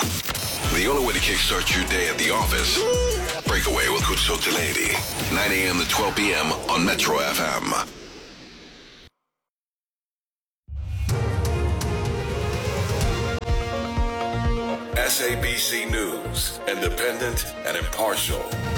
The only way to kickstart your day at the office. Breakaway with Kutso Lady. 9 a.m. to 12 p.m. on Metro FM. SABC News, independent and impartial.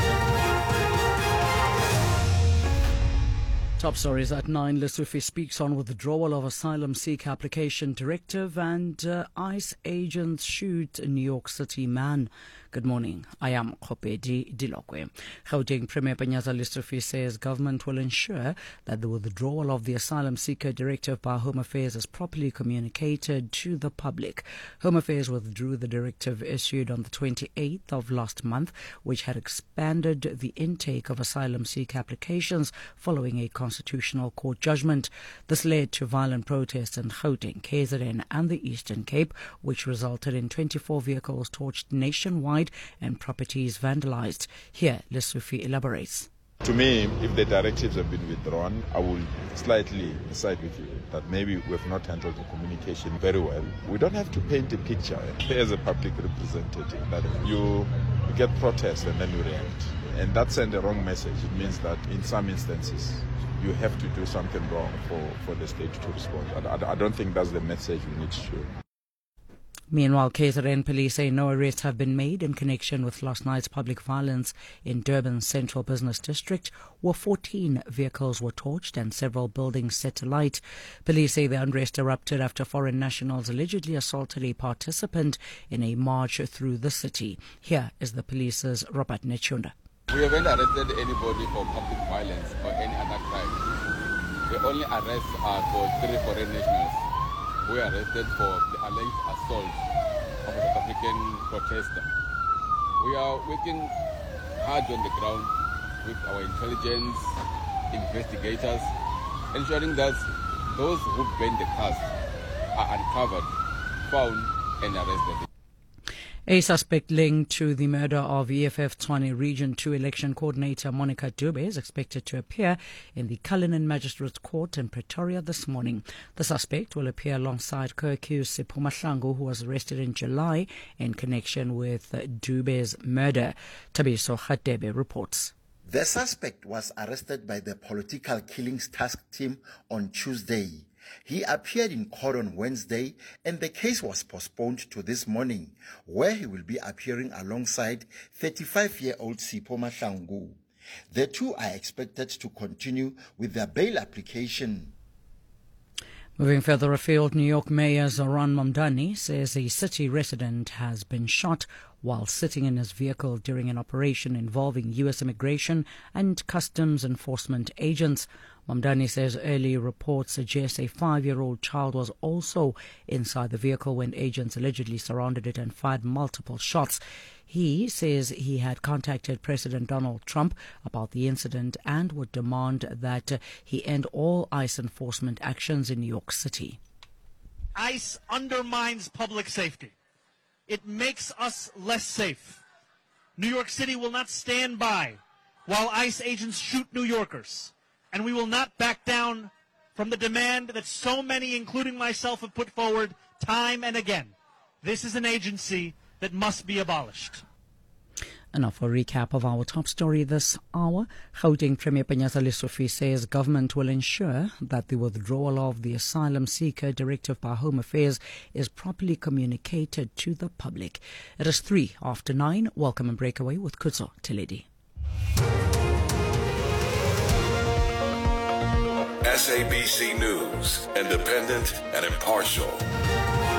Top stories at 9. Lesotho speaks on withdrawal of asylum seeker application directive and ICE agents shoot a New York City man. Good morning. I am Khopedi Dilokwe. Gauteng Premier Panyaza Lesotho says government will ensure that the withdrawal of the asylum seeker directive by Home Affairs is properly communicated to the public. Home Affairs withdrew the directive issued on the 28th of last month, which had expanded the intake of asylum seeker applications following a Constitutional Court judgment. This led to violent protests in Gauteng, KZN and the Eastern Cape, which resulted in 24 vehicles torched nationwide and properties vandalized. Here, Lesotho elaborates. To me, if the directives have been withdrawn, I will slightly side with you that maybe we have not handled the communication very well. We don't have to paint a picture as a public representative that you get protests and then you react. And that sends a wrong message. It means that in some instances, you have to do something wrong for the state to respond. I don't think that's the message we need to show. Meanwhile, KZN police say no arrests have been made in connection with last night's public violence in Durban's Central Business District, where 14 vehicles were torched and several buildings set alight. Police say the unrest erupted after foreign nationals allegedly assaulted a participant in a march through the city. Here is the police's Robert Nechunda. We haven't arrested anybody for public violence or any other crime. The only arrests are for 3 foreign nationals who were arrested for the alleged assault of a South African protester. We are working hard on the ground with our intelligence investigators, ensuring that those who burned the cars are uncovered, found and arrested. A suspect linked to the murder of EFF Tshwane Region 2 election coordinator Monica Dube is expected to appear in the Cullinan Magistrates Court in Pretoria this morning. The suspect will appear alongside co-accused Sipho Mahlangu, who was arrested in July in connection with Dube's murder. Tabiso Khatebe reports. The suspect was arrested by the Political Killings Task Team on Tuesday. He appeared in court on Wednesday and the case was postponed to this morning, where he will be appearing alongside 35-year-old Sipho Mahlangu. The two are expected to continue with their bail application. Moving further afield, New York Mayor Zoran Mamdani says a city resident has been shot while sitting in his vehicle during an operation involving U.S. immigration and customs enforcement agents. Mamdani says early reports suggest a 5-year-old child was also inside the vehicle when agents allegedly surrounded it and fired multiple shots. He says he had contacted President Donald Trump about the incident and would demand that he end all ICE enforcement actions in New York City. ICE undermines public safety. It makes us less safe. New York City will not stand by while ICE agents shoot New Yorkers. And we will not back down from the demand that so many, including myself, have put forward time and again. This is an agency that must be abolished. And now for a recap of our top story this hour. Gauteng Premier Panyaza Lesotho says government will ensure that the withdrawal of the asylum seeker directive by Home Affairs is properly communicated to the public. It is 3 after 9. Welcome and breakaway with Kutso Teledi. SABC News, independent and impartial.